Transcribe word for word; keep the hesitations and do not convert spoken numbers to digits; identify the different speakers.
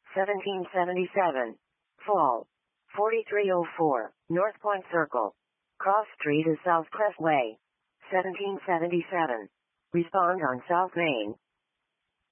Speaker 1: seventeen seventy-seven. Fall. forty-three oh four, North Point Circle. Cross Street is South Crest Way. seventeen seventy-seven. Respond on South Main.